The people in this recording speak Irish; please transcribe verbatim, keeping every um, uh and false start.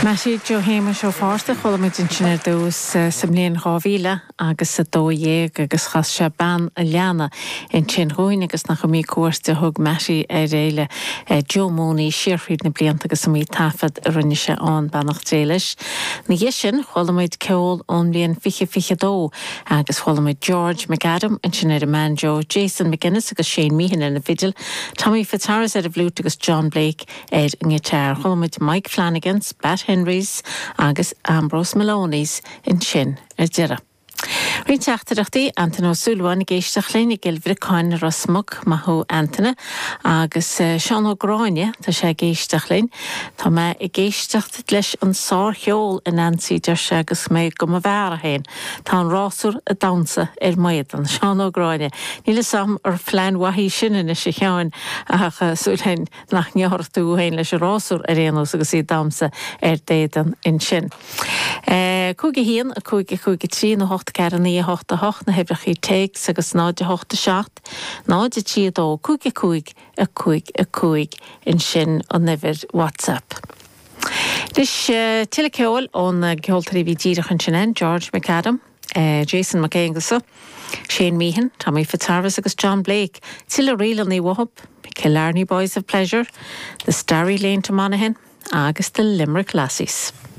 Meisi Jo héime seo fásta cholamid in sinna dús sa mblion ráhíle agus sa dóhéag agus chas se ban a leana in sin roiin agus nach go mí cuairte thug meisi ar réile Jo Mónaí siarfried na blianta agus mí tafad a rinne se an bannach déiles. Na dhé sin cholamid ceol ón blion fiche fiche dó agus cholamid George McAdam in sin ar a man Jo Jason McGuinness agus Shane Meehan in a fidil, Tommy Fitzharris ar a bhlút agus John Blake ar an gitair, cholamid Mike Flanagan's, Bat Henrys agus Ambrose Maloney's in sin ar dira. Rhaid teachtarachtaí Anthony O'Sullivan géisteach léna gilbhreáin rasmog mathú Anthony agus Sean O'Gráine tá sé géisteach lén. Tá me i géisteacht leis an sár cheol in Nancy deir se agus mé go a bhera héin. Tá an rásúr a dansa ar maiad an Sean O'Gráine. Níle sam ar phlean wahí sin in is cheáin ach súlhain nach neartú héin leis a rásúr a réanús agus í damsa ar déan in sin. Cúige híon a cúige cúige trí na hocht cearan í hocht a hocht na hebrechaí teig agus náide hocht a seacht, náide tí dó cúige cúig a cúig a cúig in sin an nifir WhatsApp. Dis uh, tile ceol ón uh, ceoltarí bhí díirech an sin George McAdam, uh, Jason McAngasa, Shane Meehan, Tommy Fitzharris agus John Blake, tile riil an í wahab, Killarney Boys of Pleasure, the Starry Lane to Monaghan agus the Limerick Lassies.